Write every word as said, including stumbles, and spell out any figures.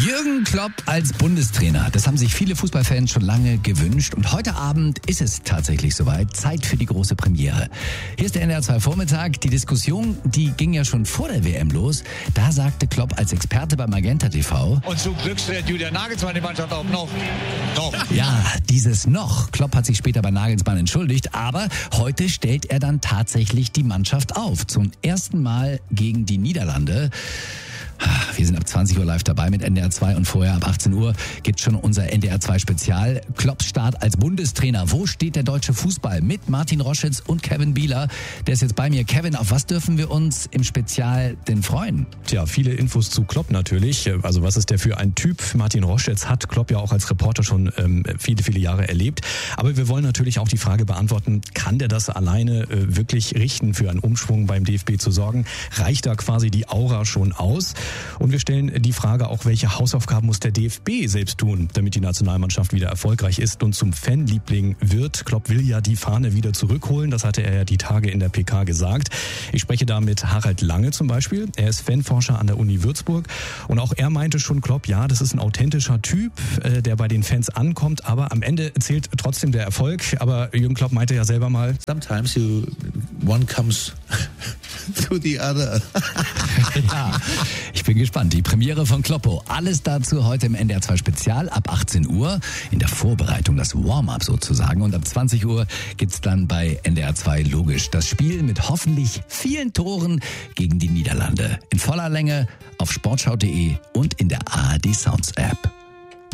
Jürgen Klopp als Bundestrainer, das haben sich viele Fußballfans schon lange gewünscht und heute Abend ist es tatsächlich soweit, Zeit für die große Premiere. Hier ist der N D R zwei Vormittag, die Diskussion, die ging ja schon vor der W M los, da sagte Klopp als Experte bei Magenta T V: Und zum Glück stellt Julian Nagelsmann die Mannschaft auch noch. noch. Ja, dieses noch. Klopp hat sich später bei Nagelsmann entschuldigt, aber heute stellt er dann tatsächlich die Mannschaft auf, zum ersten Mal gegen die Niederlande. Wir sind ab zwanzig Uhr live dabei mit N D R zwei und vorher ab achtzehn Uhr gibt schon unser N D R zwei Spezial. Klopps Start als Bundestrainer. Wo steht der deutsche Fußball? Mit Martin Roschitz und Kevin Bieler. Der ist jetzt bei mir. Kevin, auf was dürfen wir uns im Spezial denn freuen? Tja, viele Infos zu Klopp natürlich. Also was ist der für ein Typ? Martin Roschitz hat Klopp ja auch als Reporter schon ähm, viele, viele Jahre erlebt. Aber wir wollen natürlich auch die Frage beantworten, kann der das alleine äh, wirklich richten, für einen Umschwung beim D F B zu sorgen? Reicht da quasi die Aura schon aus? Und wir stellen die Frage auch, welche Hausaufgaben muss der D F B selbst tun, damit die Nationalmannschaft wieder erfolgreich ist und zum Fanliebling wird. Klopp will ja die Fahne wieder zurückholen, das hatte er ja die Tage in der P K gesagt. Ich spreche da mit Harald Lange zum Beispiel. Er ist Fanforscher an der Uni Würzburg und auch er meinte schon, Klopp, ja, das ist ein authentischer Typ, der bei den Fans ankommt, aber am Ende zählt trotzdem der Erfolg. Aber Jürgen Klopp meinte ja selber mal: Sometimes you, one comes to the other. Ja, ich bin gespannt. Die Premiere von Kloppo. Alles dazu heute im N D R zwei Spezial ab achtzehn Uhr. In der Vorbereitung, das Warm-up sozusagen. Und ab zwanzig Uhr gibt's dann bei N D R zwei logisch das Spiel mit hoffentlich vielen Toren gegen die Niederlande. In voller Länge auf sportschau punkt de und in der A R D Sounds App.